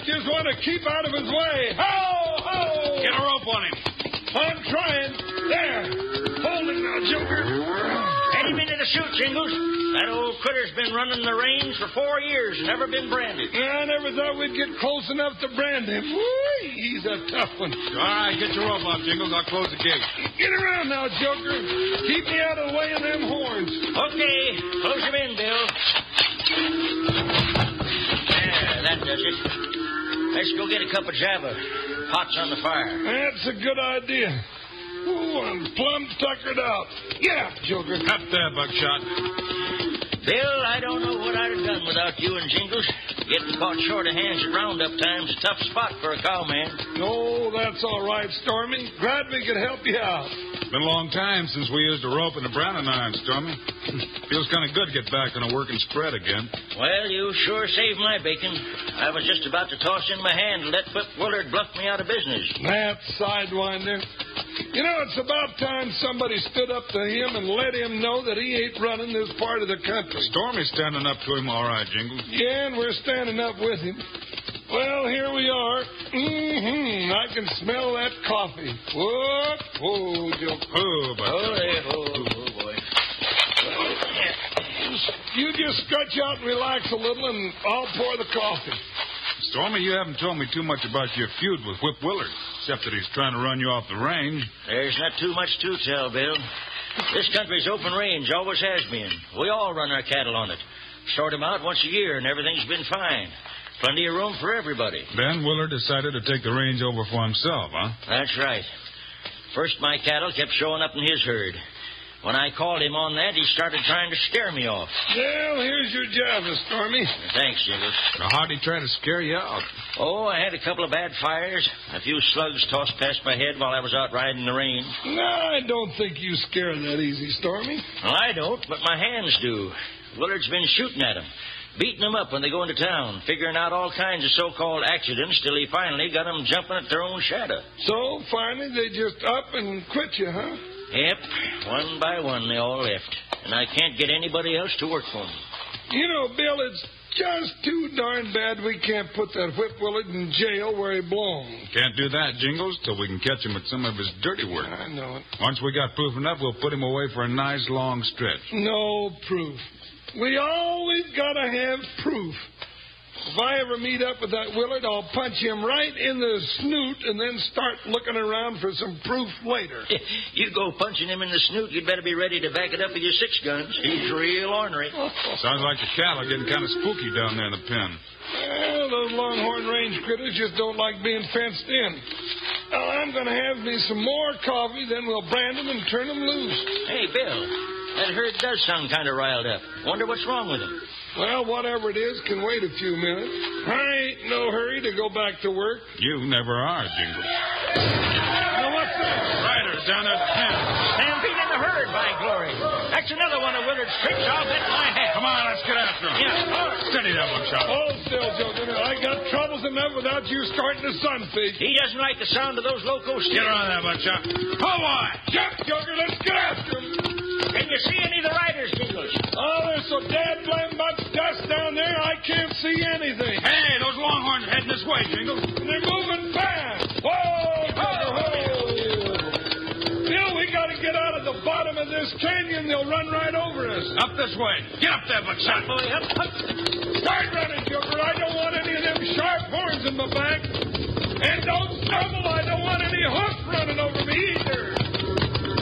just want to keep out of his way. Ho, ho! Get a rope on him. I'm trying. There. Hold him now, Joker. Get him into the chute, Jingles. That old critter's been running the range for 4 years and never been branded. Yeah, I never thought we'd get close enough to brand him. Whee, he's a tough one. All right, get your rope off, Jingles. I'll close the gate. Get around now, Joker. Keep me out of the way of them horns. Okay, close him in, Bill. There, that does it. Let's go get a cup of Java. Pot's on the fire. That's a good idea. Ooh, I'm plumb tuckered out. Get up, Joker. Up there, Buckshot. Bill, I don't know what I'd have done without you and Jingles. Getting caught short of hands at roundup time's a tough spot for a cowman. Oh, that's all right, Stormy. Glad we could help you out. Been a long time since we used a rope and a branding iron, Stormy. Feels kind of good to get back on a working spread again. Well, you sure saved my bacon. I was just about to toss in my hand and let Whip Willard bluff me out of business. That sidewinder. You know, it's about time somebody stood up to him and let him know that he ain't running this part of the country. Stormy's standing up to him all right, Jingles. Yeah, and we're standing up with him. Well, here we are. I can smell that coffee. Whoop, whoa, Joe. Oh, boy. You just stretch out and relax a little, and I'll pour the coffee. Stormy, you haven't told me too much about your feud with Whip Willard, except that he's trying to run you off the range. There's not too much to tell, Bill. This country's open range, always has been. We all run our cattle on it. Sort 'em out once a year, and everything's been fine. Plenty of room for everybody. Then Willard decided to take the range over for himself, huh? That's right. First, my cattle kept showing up in his herd. When I called him on that, he started trying to scare me off. Well, here's your Java, Stormy. Thanks, Jingles. Now, how'd he try to scare you out? Oh, I had a couple of bad fires, a few slugs tossed past my head while I was out riding the range. No, I don't think you scare that easy, Stormy. Well, I don't, but my hands do. Willard's been shooting at them, beating them up when they go into town, figuring out all kinds of so-called accidents till he finally got them jumping at their own shadow. So, finally, they just up and quit you, huh? Yep. One by one, they all left. And I can't get anybody else to work for me. You know, Bill, it's just too darn bad we can't put that Whip Willard in jail where he belongs. Can't do that, Jingles, till we can catch him at some of his dirty work. I know it. Once we got proof enough, we'll put him away for a nice long stretch. No proof. We always gotta have proof. If I ever meet up with that Willard, I'll punch him right in the snoot and then start looking around for some proof later. You go punching him in the snoot, you'd better be ready to back it up with your 6 guns. He's real ornery. Sounds like the cattle are getting kind of spooky down there in the pen. Well, those Longhorn Range critters just don't like being fenced in. Now, I'm going to have me some more coffee, then we'll brand them and turn them loose. Hey, Bill, that herd does sound kind of riled up. Wonder what's wrong with him. Well, whatever it is can wait a few minutes. I ain't no hurry to go back to work. You never are, Jingles. Now, what's that? Riders down at the pen. Stampede in the herd, by glory. That's another one of Willard's tricks. I'll bet my hat. Come on, let's get after him. Yeah. Steady that, Buckshot. Hold still, Joker. I got troubles enough without you starting to sunfeed. He doesn't like the sound of those loco Get steers. around there, Buckshot. Oh, boy. Jump, Joker. Let's get after him. Can you see any of the riders, Jingles? Oh, there's so damn much dust down there, I can't see anything. Hey, those Longhorns are heading this way, Jingles. They're moving fast. Whoa, Joker, whoa. Bill, we got to get out of the bottom of this canyon. They'll run right over us. Up this way. Get up there, Buckshot. Boy, up. Start running, Joker. I don't want any of them sharp horns in my back. And don't stumble. I don't want